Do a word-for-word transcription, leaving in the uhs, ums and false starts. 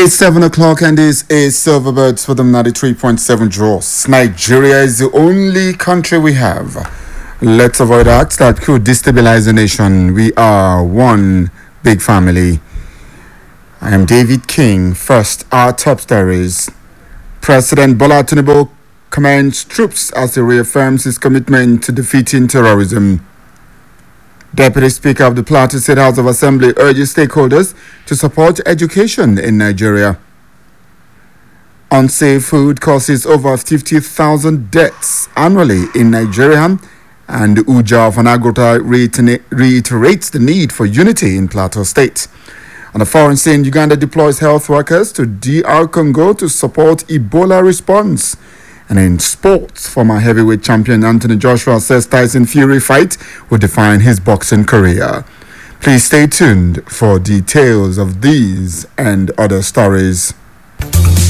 It's seven o'clock and this is Silverbirds for the ninety-three point seven draws. Nigeria is the only country we have. Let's avoid acts that could destabilize the nation. We are one big family. I am David King. First, our top stories. President Bola Tinubu commends troops as he reaffirms his commitment to defeating terrorism. Deputy Speaker of the Plateau State House of Assembly urges stakeholders to support education in Nigeria. Unsafe food causes over fifty thousand deaths annually in Nigeria, and Uja of Anagota reiterates the need for unity in Plateau State. On the foreign scene, Uganda deploys health workers to D R Congo to support Ebola response. And in sports, former heavyweight champion Anthony Joshua says Tyson Fury fight will define his boxing career. Please stay tuned for details of these and other stories.